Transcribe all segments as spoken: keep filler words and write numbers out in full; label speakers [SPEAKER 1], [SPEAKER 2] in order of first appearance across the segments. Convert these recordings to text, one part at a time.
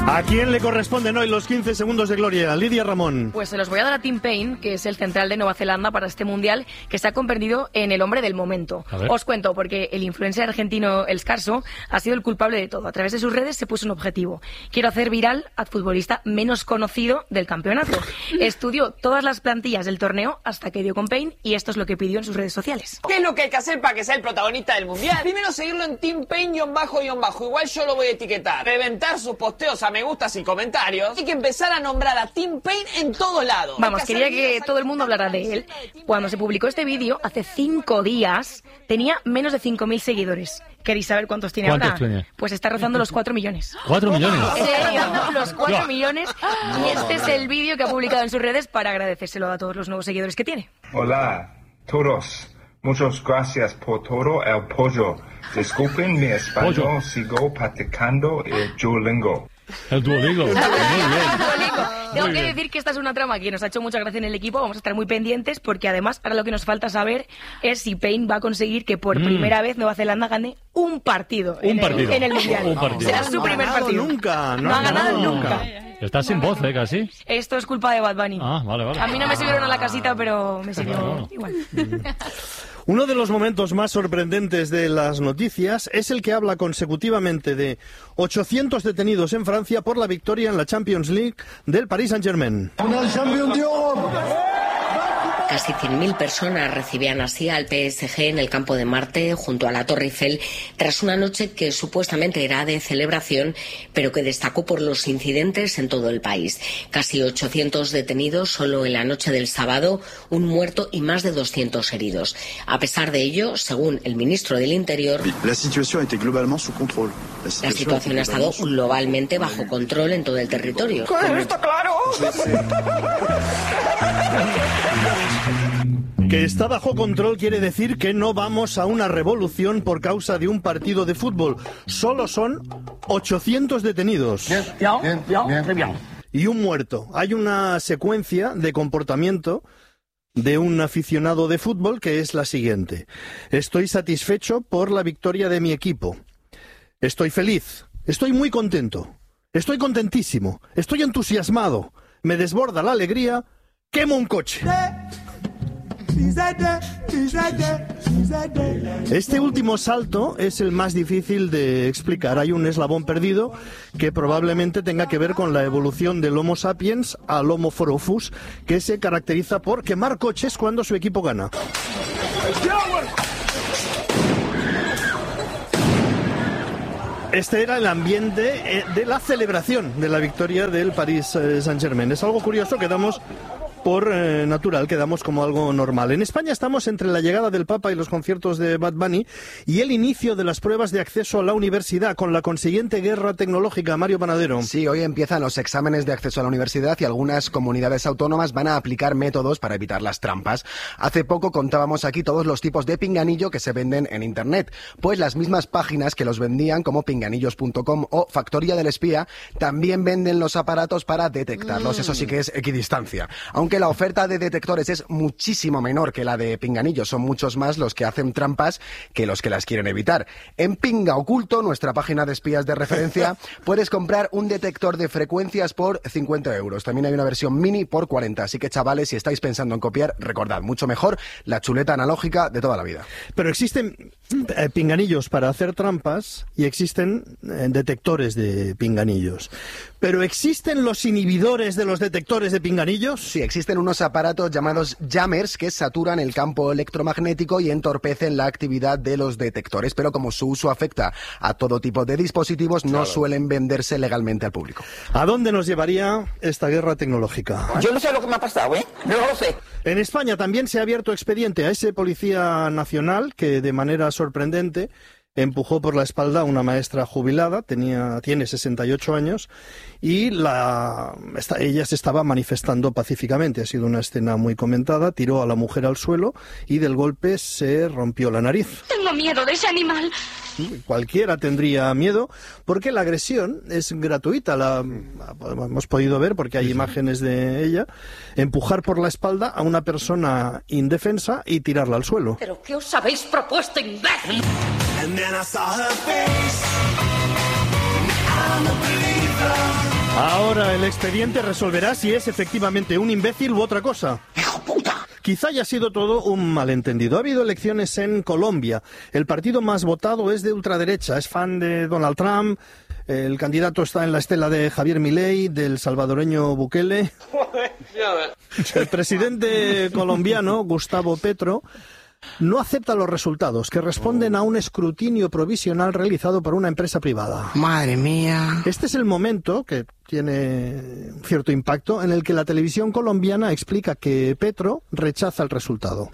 [SPEAKER 1] ¿A quién le corresponden hoy los quince segundos de gloria? Lidia Ramón.
[SPEAKER 2] Pues se los voy a dar a Tim Payne, que es el central de Nueva Zelanda para este mundial, que se ha convertido en el hombre del momento. Os cuento, porque el influencer argentino El Scarso ha sido el culpable de todo. A través de sus redes se puso un objetivo. Quiero hacer viral al futbolista menos conocido del campeonato. Estudió todas las plantillas del torneo hasta que dio con Payne y esto es lo que pidió en sus redes sociales.
[SPEAKER 3] ¿Qué es lo que hay que hacer para que sea el protagonista del mundial? Primero seguirlo en Tim Payne-bajo. Igual yo lo voy a etiquetar. Reventar sus posteos a me gustas y comentarios. Hay que empezar a nombrar a Tim Payne en todo lado.
[SPEAKER 2] Vamos, que quería que todo el mundo hablara de él. Cuando se publicó este vídeo, hace cinco días, tenía menos de cinco mil seguidores. ¿Queréis saber cuántos tiene
[SPEAKER 4] ¿Cuántos
[SPEAKER 2] ahora?
[SPEAKER 4] tiene?
[SPEAKER 2] Pues está rozando los cuatro millones.
[SPEAKER 4] ¿Cuatro millones?
[SPEAKER 2] Está rozando los cuatro millones y este es el vídeo que ha publicado en sus redes para agradecérselo a todos los nuevos seguidores que tiene.
[SPEAKER 5] Hola, todos. Muchas gracias por todo el apoyo. Disculpen mi español,
[SPEAKER 4] Pollo.
[SPEAKER 5] sigo practicando el Duolingo.
[SPEAKER 4] El Duolingo. Muy bien.
[SPEAKER 2] Tengo
[SPEAKER 4] Muy
[SPEAKER 2] que
[SPEAKER 4] bien.
[SPEAKER 2] decir que esta es una trama que nos ha hecho mucha gracia en el equipo. Vamos a estar muy pendientes porque además ahora lo que nos falta saber es si Payne va a conseguir que por
[SPEAKER 4] Mm.
[SPEAKER 2] primera vez Nueva Zelanda gane un partido,
[SPEAKER 4] Un
[SPEAKER 2] en,
[SPEAKER 4] partido.
[SPEAKER 2] El, en el mundial.
[SPEAKER 4] Un partido.
[SPEAKER 2] Será su primer
[SPEAKER 1] No ha ganado
[SPEAKER 2] partido.
[SPEAKER 1] nunca,
[SPEAKER 2] No, ha ganado nunca.
[SPEAKER 4] Estás sin voz, ¿eh? Casi.
[SPEAKER 2] Esto es culpa de Bad Bunny.
[SPEAKER 4] Ah, vale, vale.
[SPEAKER 2] A mí no me subieron a la casita, pero me sirvió
[SPEAKER 4] Bueno.
[SPEAKER 2] igual.
[SPEAKER 1] Uno de los momentos más sorprendentes de las noticias es el que habla consecutivamente de ochocientos detenidos en Francia por la victoria en la Champions League del Paris Saint-Germain.
[SPEAKER 6] Casi cien mil personas recibían así al P S G en el campo de Marte, junto a la Torre Eiffel, tras una noche que supuestamente era de celebración, pero que destacó por los incidentes en todo el país. Casi ochocientos detenidos solo en la noche del sábado, un muerto y más de doscientos heridos. A pesar de ello, según el ministro del Interior,
[SPEAKER 7] La situación était globalement sous contrôle.
[SPEAKER 6] la situación ha estado globalmente bajo control en todo el territorio.
[SPEAKER 3] ¡Está claro!
[SPEAKER 1] Que está bajo control quiere decir que no vamos a una revolución por causa de un partido de fútbol. Solo son ochocientos detenidos. Y un muerto. Hay una secuencia de comportamiento de un aficionado de fútbol que es la siguiente. Estoy satisfecho por la victoria de mi equipo. Estoy feliz. Estoy muy contento. Estoy contentísimo. Estoy entusiasmado. Me desborda la alegría. Quemo un coche. Este último salto es el más difícil de explicar. Hay un eslabón perdido que probablemente tenga que ver con la evolución del Homo sapiens al Homo forófus, que se caracteriza por quemar coches cuando su equipo gana. Este era el ambiente de la celebración de la victoria del Paris Saint-Germain. Es algo curioso que damos por eh, natural, que damos como algo normal. En España estamos entre la llegada del Papa y los conciertos de Bad Bunny y el inicio de las pruebas de acceso a la universidad, con la consiguiente guerra tecnológica. Mario Panadero.
[SPEAKER 8] Sí, hoy empiezan los exámenes de acceso a la universidad y algunas comunidades autónomas van a aplicar métodos para evitar las trampas. Hace poco contábamos aquí todos los tipos de pinganillo que se venden en Internet. Pues las mismas páginas que los vendían, como pinganillos punto com o Factoría del Espía, también venden los aparatos para detectarlos. Mm. Eso sí que es equidistancia. Aunque la oferta de detectores es muchísimo menor que la de pinganillos, son muchos más los que hacen trampas que los que las quieren evitar. En Pinga Oculto, nuestra página de espías de referencia, puedes comprar un detector de frecuencias por cincuenta euros. También hay una versión mini por cuarenta. Así que, chavales, si estáis pensando en copiar, recordad, mucho mejor la chuleta analógica de toda la vida.
[SPEAKER 1] Pero existen eh, pinganillos para hacer trampas y existen eh, detectores de pinganillos. ¿Pero existen los inhibidores de los detectores de pinganillos?
[SPEAKER 8] Sí, existen unos aparatos llamados jammers que saturan el campo electromagnético y entorpecen la actividad de los detectores, pero como su uso afecta a todo tipo de dispositivos, no claro. suelen venderse legalmente al público.
[SPEAKER 1] ¿A dónde nos llevaría esta guerra tecnológica?
[SPEAKER 3] Yo no sé lo que me ha pasado, ¿eh? No lo sé.
[SPEAKER 1] En España también se ha abierto expediente a ese policía nacional que, de manera sorprendente, empujó por la espalda a una maestra jubilada, tenía, tiene sesenta y ocho años, y la, esta, ella se estaba manifestando pacíficamente. Ha sido una escena muy comentada. Tiró a la mujer al suelo y del golpe se rompió la nariz.
[SPEAKER 9] Tengo miedo de ese animal.
[SPEAKER 1] Cualquiera tendría miedo, porque la agresión es gratuita. La, la hemos podido ver porque hay imágenes de ella. Empujar por la espalda a una persona indefensa y tirarla al suelo.
[SPEAKER 9] ¿Pero qué os habéis propuesto, imbécil?
[SPEAKER 10] And then I saw her face. I'm a believer.
[SPEAKER 1] Ahora el expediente resolverá si es efectivamente un imbécil u otra cosa.
[SPEAKER 9] ¡Hijo puta!
[SPEAKER 1] Quizá haya sido todo un malentendido. Ha habido elecciones en Colombia. El partido más votado es de ultraderecha, es fan de Donald Trump. El candidato está en la estela de Javier Milei, del salvadoreño Bukele. El presidente colombiano, Gustavo Petro, no acepta los resultados, que responden a un escrutinio provisional realizado por una empresa privada.
[SPEAKER 10] Madre mía.
[SPEAKER 1] Este es el momento, que tiene cierto impacto, en el que la televisión colombiana explica que Petro rechaza el resultado.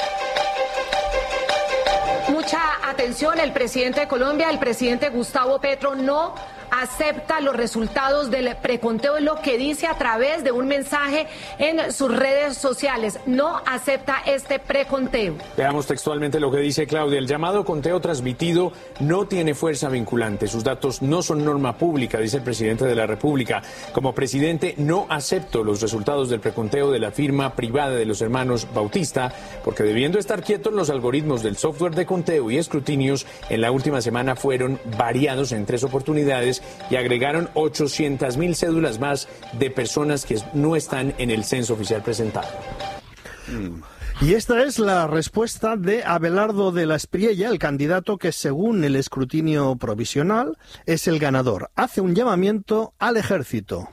[SPEAKER 11] Mucha atención, el presidente de Colombia, el presidente Gustavo Petro, no acepta los resultados del preconteo, es lo que dice a través de un mensaje en sus redes sociales. No acepta este preconteo.
[SPEAKER 12] Veamos textualmente lo que dice Claudia. El llamado conteo transmitido no tiene fuerza vinculante. Sus datos no son norma pública, dice el presidente de la República. Como presidente no acepto los resultados del preconteo de la firma privada de los hermanos Bautista, porque debiendo estar quietos, los algoritmos del software de conteo y escrutinios en la última semana fueron variados en tres oportunidades y agregaron ochocientas mil cédulas más de personas que no están en el censo oficial presentado.
[SPEAKER 1] Y esta es la respuesta de Abelardo de la Espriella, el candidato que según el escrutinio provisional es el ganador. Hace un llamamiento al ejército.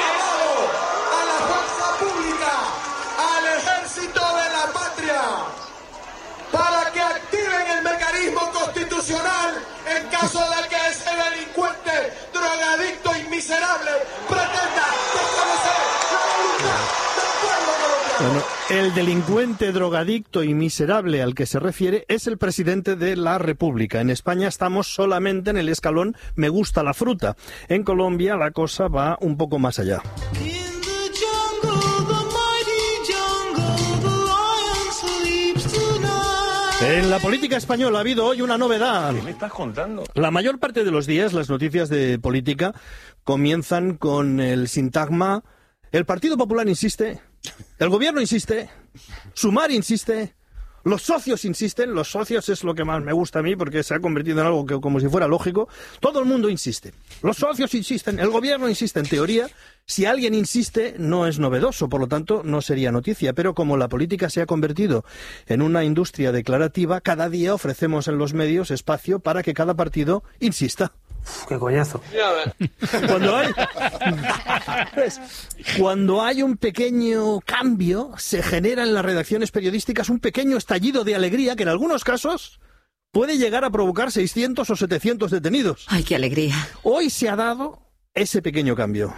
[SPEAKER 13] En caso de que ese delincuente, drogadicto y miserable pretenda desconocer la voluntad del pueblo colombiano.
[SPEAKER 1] Bueno, el delincuente, drogadicto y miserable al que se refiere es el presidente de la República. En España estamos solamente en el escalón me gusta la fruta. En Colombia la cosa va un poco más allá. En la política española ha habido hoy una novedad.
[SPEAKER 14] ¿Qué me estás contando?
[SPEAKER 1] La mayor parte de los días las noticias de política comienzan con el sintagma: el Partido Popular insiste, el gobierno insiste, Sumar insiste, los socios insisten. Los socios es lo que más me gusta a mí porque se ha convertido en algo que como si fuera lógico. Todo el mundo insiste. Los socios insisten, el gobierno insiste. En teoría, si alguien insiste, no es novedoso, por lo tanto, no sería noticia. Pero como la política se ha convertido en una industria declarativa, cada día ofrecemos en los medios espacio para que cada partido insista.
[SPEAKER 10] Uf, ¡qué coñazo!
[SPEAKER 1] Cuando hay, pues, cuando hay un pequeño cambio, se genera en las redacciones periodísticas un pequeño estallido de alegría que en algunos casos puede llegar a provocar seiscientos o setecientos detenidos.
[SPEAKER 15] ¡Ay, qué alegría!
[SPEAKER 1] Hoy se ha dado ese pequeño cambio.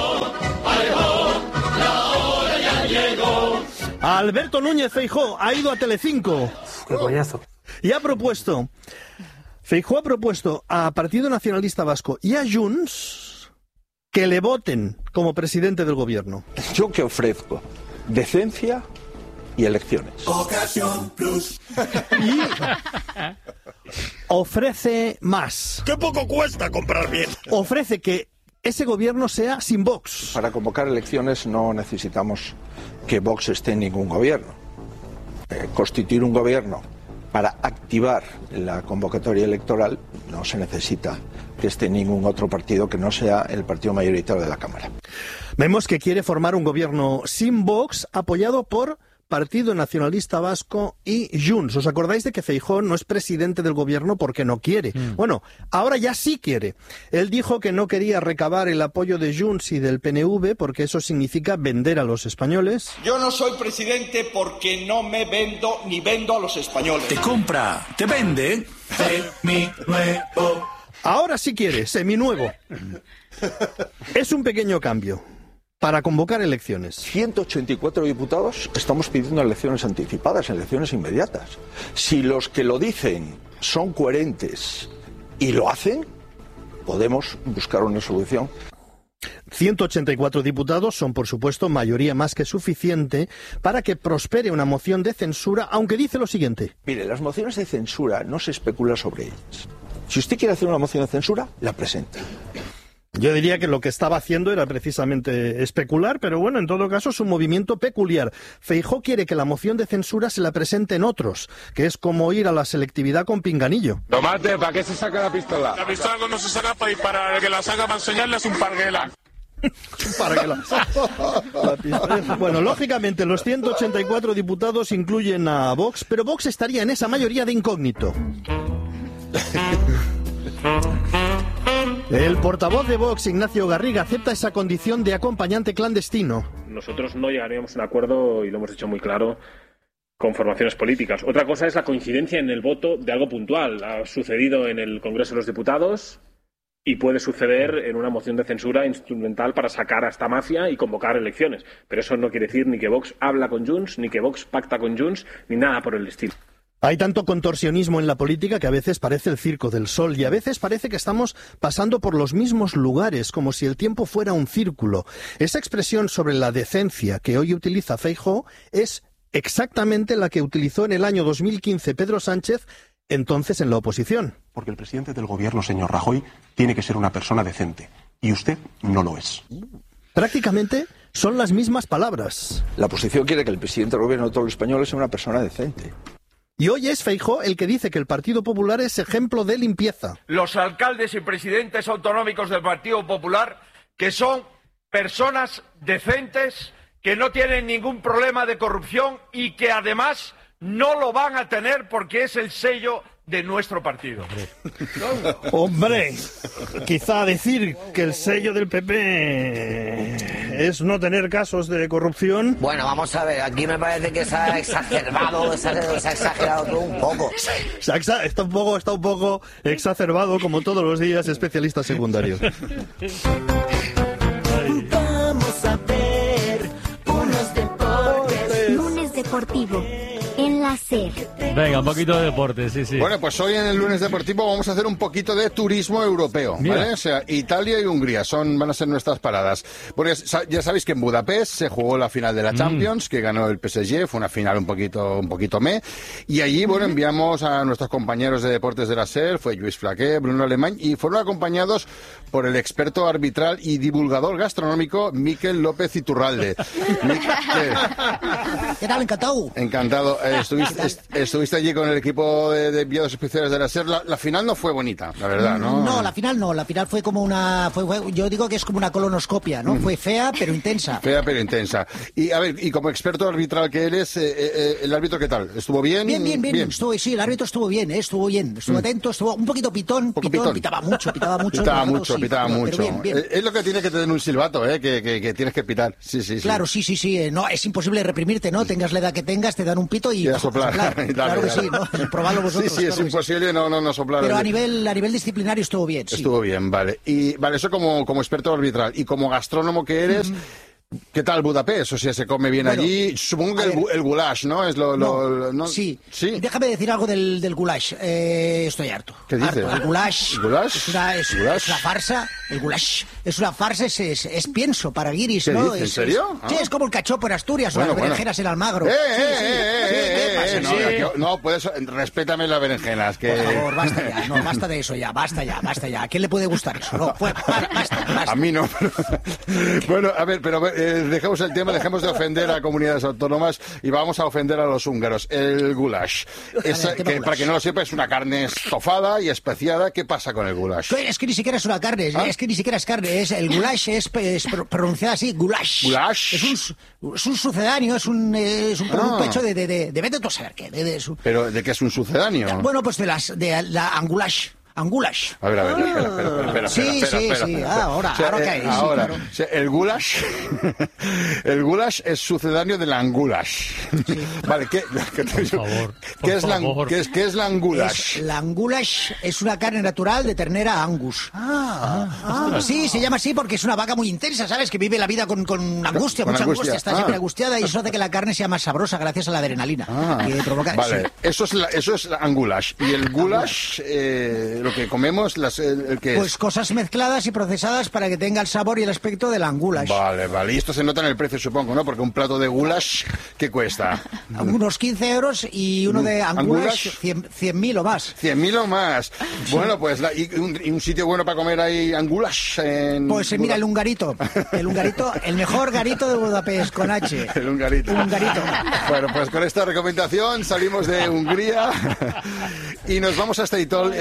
[SPEAKER 1] Alberto Núñez Feijóo ha ido a Telecinco.
[SPEAKER 10] Uf, ¡qué coñazo!
[SPEAKER 1] Y ha propuesto... Feijóo ha propuesto a Partido Nacionalista Vasco y a Junts que le voten como presidente del gobierno.
[SPEAKER 16] Yo que ofrezco decencia y elecciones.
[SPEAKER 13] Ocasión Plus.
[SPEAKER 1] Y ofrece más.
[SPEAKER 13] ¡Qué poco cuesta comprar bien!
[SPEAKER 1] Ofrece que ese gobierno sea sin Vox.
[SPEAKER 16] Para convocar elecciones no necesitamos que Vox esté en ningún gobierno. Eh, constituir un gobierno para activar la convocatoria electoral no se necesita que esté ningún otro partido que no sea el partido mayoritario de la Cámara.
[SPEAKER 1] Vemos que quiere formar un gobierno sin Vox apoyado por Partido Nacionalista Vasco y Junts. ¿Os acordáis de que Feijóo no es presidente del gobierno porque no quiere? Mm. Bueno, ahora ya sí quiere. Él dijo que no quería recabar el apoyo de Junts y del P N V porque eso significa vender a los españoles.
[SPEAKER 13] Yo no soy presidente porque no me vendo ni vendo a los españoles.
[SPEAKER 14] Te compra, te vende, seminuevo.
[SPEAKER 1] Ahora sí quiere, seminuevo. Es un pequeño cambio. Para convocar elecciones.
[SPEAKER 16] ciento ochenta y cuatro diputados estamos pidiendo elecciones anticipadas, elecciones inmediatas. Si los que lo dicen son coherentes y lo hacen, podemos buscar una solución.
[SPEAKER 1] ciento ochenta y cuatro diputados son, por supuesto, mayoría más que suficiente para que prospere una moción de censura, aunque dice lo siguiente.
[SPEAKER 16] Mire, las mociones de censura no se especula sobre ellas. Si usted quiere hacer una moción de censura, la presenta.
[SPEAKER 1] Yo diría que lo que estaba haciendo era precisamente especular, pero bueno, en todo caso es un movimiento peculiar. Feijóo quiere que la moción de censura se la presenten otros, que es como ir a la selectividad con pinganillo.
[SPEAKER 5] Tomate, ¿para qué se saca la pistola?
[SPEAKER 17] La pistola no se saca para disparar, el que la saca para enseñarle es un parguela.
[SPEAKER 1] Para que la, la pista. Bueno, lógicamente los ciento ochenta y cuatro diputados incluyen a Vox, pero Vox estaría en esa mayoría de incógnito. El portavoz de Vox, Ignacio Garriga, acepta esa condición de acompañante clandestino.
[SPEAKER 15] Nosotros no llegaríamos a un acuerdo, y lo hemos dicho muy claro, con formaciones políticas. Otra cosa es la coincidencia en el voto de algo puntual. Ha sucedido en el Congreso de los Diputados y puede suceder en una moción de censura instrumental para sacar a esta mafia y convocar elecciones. Pero eso no quiere decir ni que Vox habla con Junts, ni que Vox pacta con Junts, ni nada por el estilo.
[SPEAKER 1] Hay tanto contorsionismo en la política que a veces parece el circo del sol y a veces parece que estamos pasando por los mismos lugares, como si el tiempo fuera un círculo. Esa expresión sobre la decencia que hoy utiliza Feijóo es exactamente la que utilizó en el año dos mil quince Pedro Sánchez, entonces en la oposición.
[SPEAKER 17] Porque el presidente del gobierno, señor Rajoy, tiene que ser una persona decente. Y usted no lo es.
[SPEAKER 1] Prácticamente son las mismas palabras.
[SPEAKER 16] La oposición quiere que el presidente del gobierno de todos los españoles sea una persona decente.
[SPEAKER 1] Y hoy es Feijóo el que dice que el Partido Popular es ejemplo de limpieza.
[SPEAKER 18] Los alcaldes y presidentes autonómicos del Partido Popular, que son personas decentes, que no tienen ningún problema de corrupción y que además no lo van a tener porque es el sello de nuestro partido.
[SPEAKER 1] Hombre, quizá decir que el sello del P P es no tener casos de corrupción.
[SPEAKER 19] Bueno, vamos a ver, aquí me parece que se ha exacerbado, se ha, se ha exagerado todo un poco.
[SPEAKER 1] Se ha exa- está un poco, está un poco exacerbado, como todos los días, especialistas secundarios.
[SPEAKER 20] Vamos a ver unos deportes.
[SPEAKER 21] Lunes deportivo. En la SER.
[SPEAKER 4] Venga, un poquito de deporte, sí, sí.
[SPEAKER 22] Bueno, pues hoy en el lunes deportivo vamos a hacer un poquito de turismo europeo, ¿vale?
[SPEAKER 4] Mira.
[SPEAKER 22] O sea, Italia y Hungría son van a ser nuestras paradas. Porque ya sabéis que en Budapest se jugó la final de la Champions, mm. que ganó el P S G, fue una final un poquito un poquito me, y allí, bueno, enviamos a nuestros compañeros de deportes de la SER, fue Luis Flaqué, Bruno Alemán, y fueron acompañados por el experto arbitral y divulgador gastronómico Miquel López Iturralde. Miquel,
[SPEAKER 23] ¿qué tal? Encantado.
[SPEAKER 22] Encantado. Eh, estuviste, est, estuviste allí con el equipo de, de enviados especiales de la SER. La, la final no fue bonita, la verdad, ¿no?
[SPEAKER 23] No, la final no. La final fue como una... Fue, fue, yo digo que es como una colonoscopia, ¿no? Mm. Fue fea, pero intensa.
[SPEAKER 22] Fea, pero intensa. Y, a ver, y como experto arbitral que eres, eh, eh, ¿el árbitro qué tal? ¿Estuvo bien?
[SPEAKER 23] Bien, bien, bien. bien. Estuvo, sí, el árbitro estuvo bien, ¿eh? Estuvo bien. Estuvo mm. atento, estuvo un poquito pitón. Pitón, pitón. Pitaba mucho, pitaba mucho.
[SPEAKER 22] Pitaba
[SPEAKER 23] rato,
[SPEAKER 22] mucho,
[SPEAKER 23] sí,
[SPEAKER 22] pitaba
[SPEAKER 23] pero,
[SPEAKER 22] mucho.
[SPEAKER 23] Pero bien, bien.
[SPEAKER 22] Es lo que tiene que tener un silbato, ¿eh? Que, que, que tienes que pitar. Sí, sí, sí.
[SPEAKER 23] Claro, sí, sí, sí. No, es imposible reprimirte, ¿no? Tengas la edad que tengas, te dan un pito y...
[SPEAKER 22] Y a soplar.
[SPEAKER 23] soplar.
[SPEAKER 22] Y dale,
[SPEAKER 23] claro que
[SPEAKER 22] dale.
[SPEAKER 23] sí, ¿no? Probadlo vosotros.
[SPEAKER 22] Sí, sí,
[SPEAKER 23] claro
[SPEAKER 22] es imposible sí. no, no, no soplar.
[SPEAKER 23] Pero a nivel, a nivel disciplinario estuvo bien, sí.
[SPEAKER 22] Estuvo bien, vale. Y vale, eso como, como experto arbitral. Y como gastrónomo que eres... Mm. ¿Qué tal Budapest? O sea, ¿se come bien bueno, allí? Supongo que el, el goulash, ¿no? Es lo,
[SPEAKER 23] no,
[SPEAKER 22] lo, ¿no?
[SPEAKER 23] Sí.
[SPEAKER 22] sí.
[SPEAKER 23] Déjame decir algo del, del goulash. Eh, estoy harto.
[SPEAKER 22] ¿Qué dices?
[SPEAKER 23] El goulash,
[SPEAKER 22] ¿El goulash?
[SPEAKER 23] Es, una, es,
[SPEAKER 22] ¿Goulash?
[SPEAKER 23] es una farsa. El goulash es una farsa, es, es, es pienso para guiris,
[SPEAKER 22] ¿Qué
[SPEAKER 23] ¿no?
[SPEAKER 22] dices?
[SPEAKER 23] Es,
[SPEAKER 22] ¿En serio?
[SPEAKER 23] Es,
[SPEAKER 22] ah.
[SPEAKER 23] Sí, es como el cachopo en Asturias
[SPEAKER 22] bueno,
[SPEAKER 23] o las
[SPEAKER 22] bueno.
[SPEAKER 23] berenjenas en Almagro.
[SPEAKER 22] ¡Eh,
[SPEAKER 23] sí,
[SPEAKER 22] eh,
[SPEAKER 23] sí.
[SPEAKER 22] eh,
[SPEAKER 23] sí,
[SPEAKER 22] eh,
[SPEAKER 23] ¿qué pasa?
[SPEAKER 22] eh, no,
[SPEAKER 23] sí.
[SPEAKER 22] yo, no, puedes, respétame las berenjenas. Que...
[SPEAKER 23] Por favor, basta ya, no, basta de eso ya, basta ya, basta ya. ¿A quién le puede gustar eso? No, pues, basta, basta.
[SPEAKER 22] A mí no. Pero... bueno, a ver, pero eh, dejemos el tema, dejemos de ofender a comunidades autónomas y vamos a ofender a los húngaros. El goulash. Es, ver, que, goulash? Para quien no lo sepa, es una carne estofada y especiada. ¿Qué pasa con el goulash?
[SPEAKER 23] Es que ni siquiera es una carne, ¿Ah? es que ni siquiera es carne. Es, el goulash es, es pronunciado así, goulash.
[SPEAKER 22] ¿Goulash?
[SPEAKER 23] Es un, es un sucedáneo, es un, es un producto ah. hecho de, de, de, de vete tú a saber qué. De, de su...
[SPEAKER 22] ¿Pero de qué es un sucedáneo?
[SPEAKER 23] Bueno, pues de, las, de la angulash. Angulash.
[SPEAKER 22] A ver, a ver, espera, espera, espera, espera,
[SPEAKER 23] sí,
[SPEAKER 22] espera,
[SPEAKER 23] sí,
[SPEAKER 22] espera,
[SPEAKER 23] sí,
[SPEAKER 22] espera,
[SPEAKER 23] ah, ahora,
[SPEAKER 22] o sea,
[SPEAKER 23] ahora
[SPEAKER 22] eh,
[SPEAKER 23] cae.
[SPEAKER 22] Ahora,
[SPEAKER 23] sí, claro.
[SPEAKER 22] o sea, el goulash, el goulash es sucedáneo del angulash. Sí. Vale, ¿qué, qué,
[SPEAKER 4] por favor,
[SPEAKER 22] ¿qué,
[SPEAKER 4] por
[SPEAKER 22] es la, ¿qué, es, ¿qué es la angulash?
[SPEAKER 23] Es, la angulash es una carne natural de ternera angus.
[SPEAKER 22] Ah, ah,
[SPEAKER 23] ah, sí, se llama así porque es una vaca muy intensa, ¿sabes? Que vive la vida con, con angustia, con mucha angustia, angustia está ah. siempre angustiada y eso hace que la carne sea más sabrosa gracias a la adrenalina
[SPEAKER 22] ah.
[SPEAKER 23] que provoca.
[SPEAKER 22] Vale,
[SPEAKER 23] sí.
[SPEAKER 22] eso es la, eso es la angulash. Y el goulash, eh, lo que comemos, las, el, el que
[SPEAKER 23] Pues
[SPEAKER 22] es.
[SPEAKER 23] cosas mezcladas y procesadas para que tenga el sabor y el aspecto de la angulash.
[SPEAKER 22] Vale, vale. Y esto se nota en el precio, supongo, ¿no? Porque un plato de goulash, ¿qué cuesta?
[SPEAKER 23] Unos quince euros y uno de angulash, cien mil o más.
[SPEAKER 22] cien mil o más. Bueno, pues, la, y, un, y un sitio bueno para comer ahí angulash en...
[SPEAKER 23] Pues eh, mira, el Hungarito. El Hungarito, el mejor garito de Budapest, con H.
[SPEAKER 22] El Hungarito.
[SPEAKER 23] Hungarito.
[SPEAKER 22] Bueno, pues con esta recomendación salimos de Hungría y nos vamos hasta Itol, hasta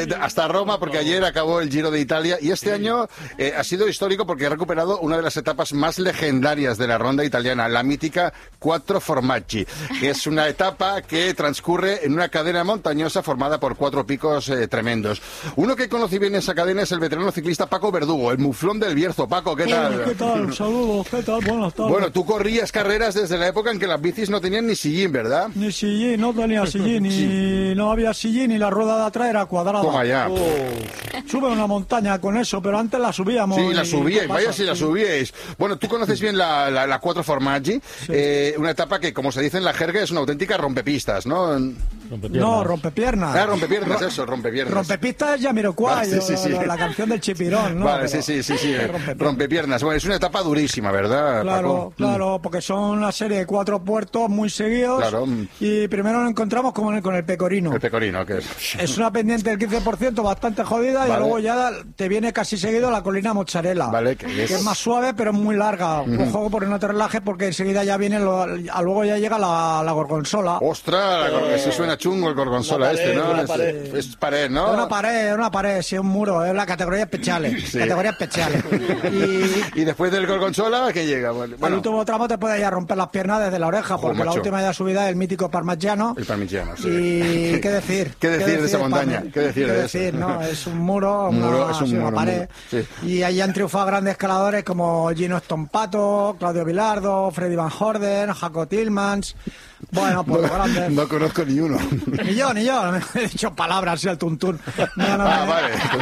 [SPEAKER 22] Roma porque ayer acabó el Giro de Italia y este año eh, ha sido histórico porque ha recuperado una de las etapas más legendarias de la ronda italiana, la mítica Quattro Formaggi, que es una etapa que transcurre en una cadena montañosa formada por cuatro picos eh, tremendos. Uno que conoce bien esa cadena es el veterano ciclista Paco Verdugo, el muflón del Bierzo. Paco, ¿qué tal?
[SPEAKER 2] ¿Qué tal? Saludos, ¿qué tal? Buenas tardes.
[SPEAKER 22] Bueno, tú corrías carreras desde la época en que las bicis no tenían ni sillín, ¿verdad?
[SPEAKER 2] Ni sillín, no tenía sillín, ni sí. no había sillín, y la rueda de atrás era cuadrada.
[SPEAKER 22] Toma ya. Oh.
[SPEAKER 2] Sube una montaña con eso, pero antes la subíamos.
[SPEAKER 22] Sí, la subíais, vaya si la subíais. Bueno, tú conoces bien la, la, la Quattro Formaggi, sí. eh, una etapa que, como se dice en la jerga, es una auténtica rompepistas, ¿no?
[SPEAKER 2] Rompepiernas. No, rompepiernas.
[SPEAKER 22] Ah, rompepiernas, eso, rompepiernas.
[SPEAKER 2] Rompepistas es Jamiroquai, vale, sí, sí, sí. La, la canción del Chipirón, ¿no?
[SPEAKER 22] Vale, pero, sí, sí, sí, sí. Rompepiernas. rompepiernas. Bueno, es una etapa durísima, ¿verdad,
[SPEAKER 2] Claro,
[SPEAKER 22] Paco?
[SPEAKER 2] claro, porque son una serie de cuatro puertos muy seguidos.
[SPEAKER 22] Claro.
[SPEAKER 2] Y primero nos encontramos con el, con el Pecorino.
[SPEAKER 22] El Pecorino, ¿qué es?
[SPEAKER 2] Es una pendiente del quince por ciento bastante jodida, vale. Y luego ya te viene casi seguido la colina Mozzarella.
[SPEAKER 22] Vale, que es,
[SPEAKER 2] que es más suave, pero es muy larga. Uh-huh. Ojo, porque no te relajes, porque enseguida ya viene, lo, luego ya llega la, la Gorgonzola.
[SPEAKER 22] ¡Ostras! Eh, se suena chungo el Gorgonzola pared, este, ¿no? Es pared. Es pared, ¿no?
[SPEAKER 2] Es una pared, es una pared, sí, un muro, es la categoría especiales. Sí. Categoría especiales.
[SPEAKER 22] Y, y después del Gorgonzola, ¿qué llega? Bueno,
[SPEAKER 2] al último tramo te puede ya romper las piernas desde la oreja, porque Joder, la última ya subida es el mítico Parmigiano.
[SPEAKER 22] El Parmigiano, sí.
[SPEAKER 2] Y qué decir.
[SPEAKER 22] ¿Qué decir, ¿Qué decir de esa montaña?
[SPEAKER 2] ¿Qué decir,
[SPEAKER 22] ¿Qué
[SPEAKER 2] de decir eso? No, es un muro,
[SPEAKER 22] un muro
[SPEAKER 2] una,
[SPEAKER 22] es un
[SPEAKER 2] sí,
[SPEAKER 22] muro,
[SPEAKER 2] una pared.
[SPEAKER 22] Sí.
[SPEAKER 2] Y ahí han triunfado grandes escaladores como Gino Stompato, Claudio Bilardo, Freddy Van Horden, Jaco Tillmans. Bueno, pues
[SPEAKER 22] no,
[SPEAKER 2] grandes.
[SPEAKER 22] No conozco ni uno.
[SPEAKER 2] Ni yo, ni yo. He dicho palabras así al tuntún. No, no,
[SPEAKER 22] ah,
[SPEAKER 2] me...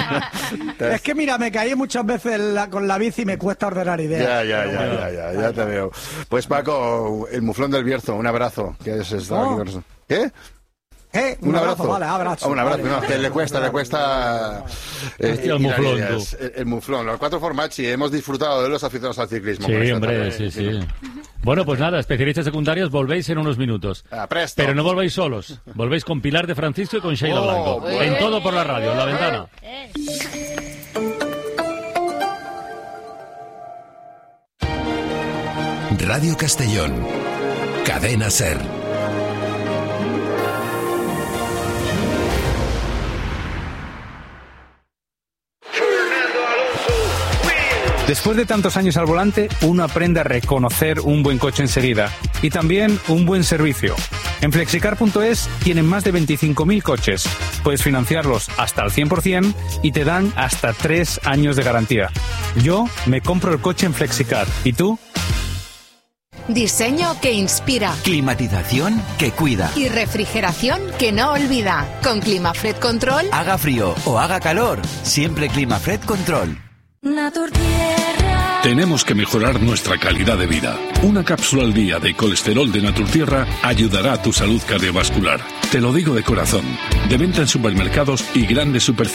[SPEAKER 22] vale.
[SPEAKER 2] Es que mira, me caí muchas veces la, con la bici y me cuesta ordenar ideas.
[SPEAKER 22] Ya, ya, ya, bueno. ya, ya, ya te veo. Pues Paco, el muflón del Bierzo, un abrazo. ¿Qué es esto?
[SPEAKER 2] Oh.
[SPEAKER 22] ¿Qué?
[SPEAKER 2] ¿Eh? Un, un abrazo, abrazo, vale, abrazo.
[SPEAKER 22] Ah, un abrazo,
[SPEAKER 2] vale.
[SPEAKER 22] No, que le cuesta, le cuesta...
[SPEAKER 4] Eh, Hostia, el muflón,
[SPEAKER 22] ideas, el, el muflón. Los Quattro Formaggi, hemos disfrutado de los aficionados al ciclismo.
[SPEAKER 4] Sí, hombre, sí, sí. Bueno, pues nada, especialistas secundarios, volvéis en unos minutos.
[SPEAKER 22] Ah, presto.
[SPEAKER 4] Pero no volvéis solos. Volvéis con Pilar de Francisco y con Sheila
[SPEAKER 22] oh,
[SPEAKER 4] Blanco. Eh, en Todo por la Radio, en La Ventana.
[SPEAKER 21] Eh.
[SPEAKER 6] Radio Castellón. Cadena SER.
[SPEAKER 7] Después de tantos años al volante, uno aprende a reconocer un buen coche enseguida y también un buen servicio. En flexicar punto es tienen más de veinticinco mil coches. Puedes financiarlos hasta al cien por ciento y te dan hasta tres años de garantía. Yo me compro el coche en Flexicar. ¿Y tú?
[SPEAKER 24] Diseño que inspira.
[SPEAKER 25] Climatización que cuida.
[SPEAKER 24] Y refrigeración que no olvida. Con Climafred Control.
[SPEAKER 25] Haga frío o haga calor, siempre Climafred Control.
[SPEAKER 26] Naturtierra. Tenemos que mejorar nuestra calidad de vida. Una cápsula al día de colesterol de Naturtierra ayudará a tu salud cardiovascular. Te lo digo de corazón. De venta en supermercados y grandes superficies.